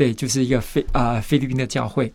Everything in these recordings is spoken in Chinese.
对，就是一个菲律宾的教会。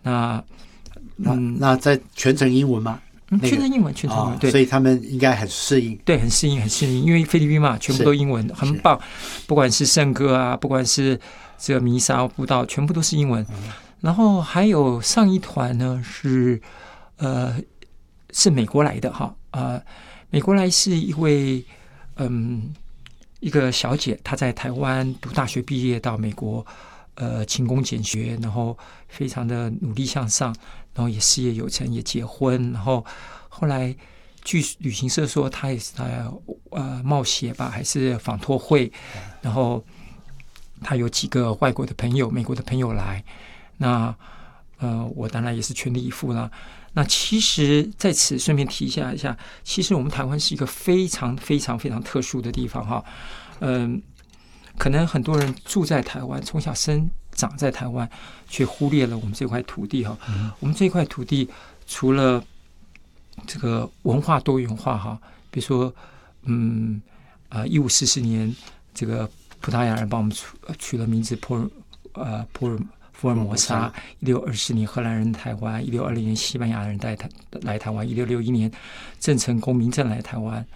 那在全程英文吗？ 全程英文，全程英文，对， 所以他们应该很适应， 对，很适应，因为菲律宾嘛，全部都英文，很棒。不管是圣歌啊，不管是这个弥撒布道，全部都是英文。然后还有上一团呢是美国来的哈，美国来是一位一个小姐，她在台湾读大学毕业，到美国勤工俭学，然后非常的努力向上，然后也事业有成，也结婚，然后后来据旅行社说，她也是冒险吧，还是访托会，然后她有几个外国的朋友、美国的朋友来，那我当然也是全力以赴了。那其实在此顺便提一下，其实我们台湾是一个非常非常非常特殊的地方哈，可能很多人住在台湾，从小生长在台湾，却忽略了我们这块土地哈。我们这块土地除了这个文化多元化哈，比如说1544年这个葡萄牙人帮我们取了名字福尔摩沙，1624年荷兰人台湾，1620年西班牙人来台湾，1661年郑成功民政来台湾，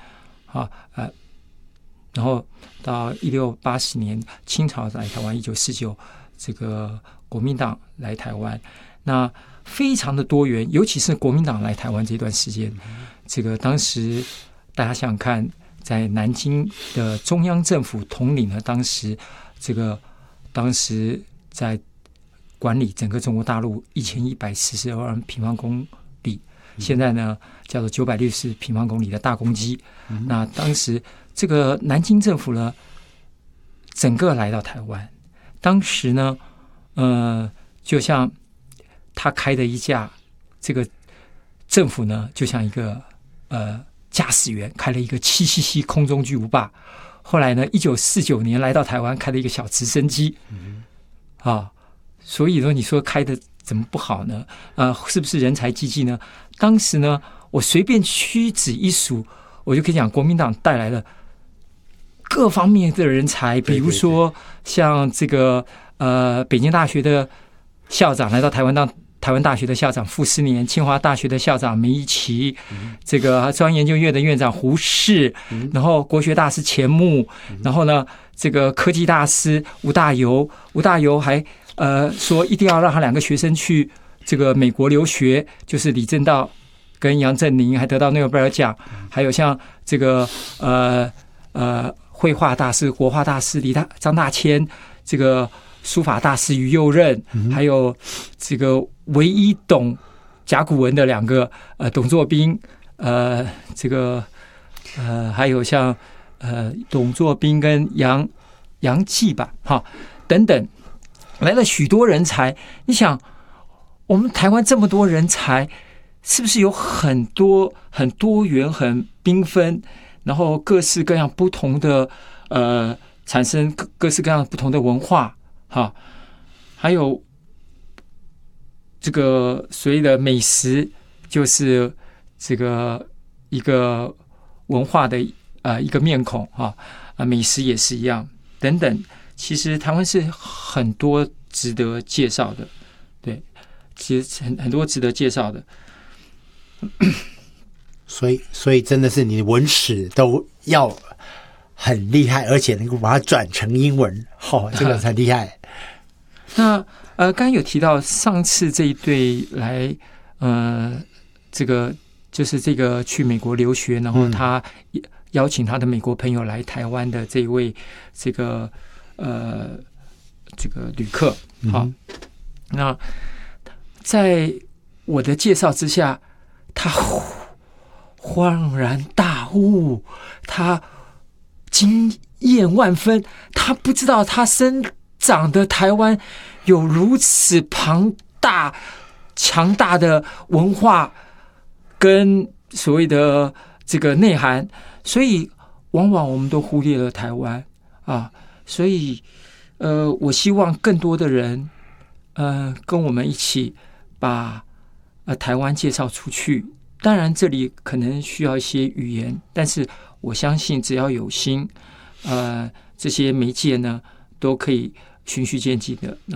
然后到1680年清朝来台湾，1949这个国民党来台湾，那非常的多元，尤其是国民党来台湾这段时间，这个当时大家想想看，在南京的中央政府统领了当时在管理整个中国大陆1142万平方公里，现在呢叫做960平方公里的大公鸡。那当时这个南京政府呢，整个来到台湾，当时呢，就像他开的一架这个政府呢，就像一个驾驶员开了一个777空中巨无霸，后来呢，1949年来到台湾开了一个小直升机，所以说你说开的怎么不好呢？是不是人才济济呢？当时呢，我随便屈指一数，我就可以讲国民党带来了各方面的人才，比如说像这个北京大学的校长来到台湾当台湾大学的校长傅斯年，清华大学的校长梅贻琦，这个中央研究院的院长胡适，然后国学大师钱穆，然后呢，这个科技大师吴大猷还说一定要让他2个学生去这个美国留学，就是李政道跟杨振宁，还得到诺贝尔奖，还有像这个绘画大师、国画大师张大千，这个书法大师于右任，还有这个唯一懂甲骨文的2个董作宾，这个还有像董作宾跟杨继吧，等等，来了许多人才。你想，我们台湾这么多人才，是不是有很多很多元、很缤纷，然后各式各样不同的产生各式各样不同的文化？还有这个所谓的美食，就是这个一个文化的一个面孔美食也是一样等等。其实台湾是很多值得介绍的，对，其实很多值得介绍的。 所以真的是你的文史都要很厉害，而且能够把它转成英文，这个才厉害。 那刚刚有提到上次这一对来，这个就是这个去美国留学，然后他邀请他的美国朋友来台湾的这一位这个旅客。那在我的介绍之下，他恍然大悟，他惊艳万分，他不知道他生长的台湾有如此庞大强大的文化跟所谓的这个内涵，所以往往我们都忽略了台湾所以我希望更多的人跟我们一起把台湾介绍出去。当然这里可能需要一些语言，但是我相信只要有心这些媒介呢都可以循序渐进的